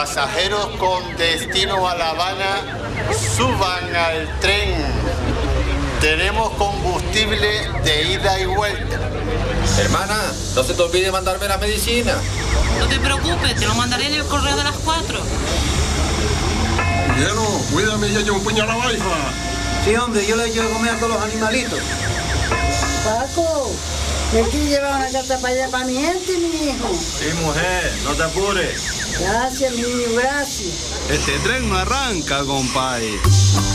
Pasajeros con destino a La Habana, suban al tren. Tenemos combustible de ida y vuelta. Hermana, no se te olvide mandarme la medicina. No te preocupes, te lo mandaré en el correo de las 4. Hielo, cuídame y echa un puño a la baifa. Sí, hombre, yo le echo de comer a todos los animalitos. Paco, me quiero llevar una carta para allá para mi gente, mi hijo. Sí, mujer, no te apures. Gracias, mi niño, gracias. Este tren no arranca, compadre.